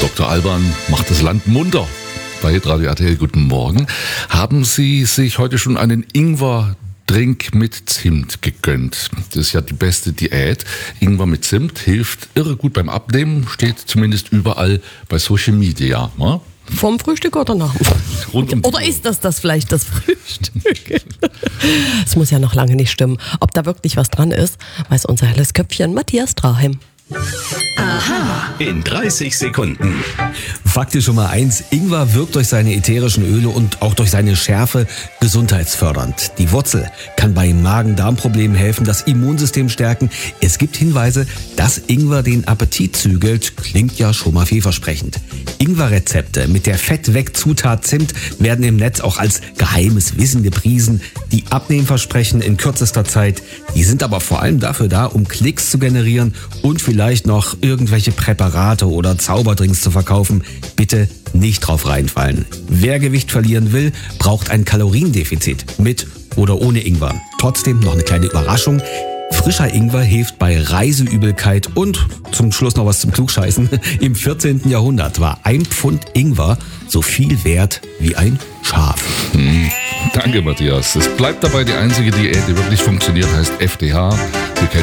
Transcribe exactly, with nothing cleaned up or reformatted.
Doktor Alban macht das Land munter. Bei Radio R T L, guten Morgen. Haben Sie sich heute schon einen Ingwer-Drink mit Zimt gegönnt? Das ist ja die beste Diät. Ingwer mit Zimt hilft irre gut beim Abnehmen, steht zumindest überall bei Social Media. Ne? Vorm Frühstück oder nach dem Frühstück? Oder ist das das vielleicht das Frühstück? Es muss ja noch lange nicht stimmen. Ob da wirklich was dran ist, weiß unser helles Köpfchen Matthias Straheim. Aha. In dreißig Sekunden. Fakt ist schon mal eins, Ingwer wirkt durch seine ätherischen Öle und auch durch seine Schärfe gesundheitsfördernd. Die Wurzel kann bei Magen-Darm-Problemen helfen, das Immunsystem stärken. Es gibt Hinweise, dass Ingwer den Appetit zügelt. Klingt ja schon mal vielversprechend. Ingwer-Rezepte mit der Fettweg-Zutat Zimt werden im Netz auch als geheimes Wissen gepriesen. Die Abnehmversprechen in kürzester Zeit, die sind aber vor allem dafür da, um Klicks zu generieren und vielleicht noch irgendwelche Präparate oder Zauberdrinks zu verkaufen. Bitte nicht drauf reinfallen. Wer Gewicht verlieren will, braucht ein Kaloriendefizit mit oder ohne Ingwer. Trotzdem noch eine kleine Überraschung. Frischer Ingwer hilft bei Reiseübelkeit und zum Schluss noch was zum Klugscheißen. Im vierzehnten Jahrhundert war ein Pfund Ingwer so viel wert wie ein Schaf. Hm. Danke, Matthias. Es bleibt dabei, die einzige Diät, die wirklich funktioniert, heißt F D H.